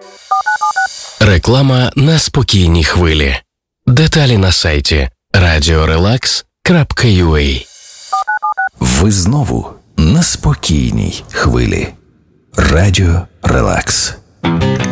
Реклама на спокійній хвилі. Деталі на сайті radiorelax.ua. Ви знову на спокійній хвилі. Радіо Релакс.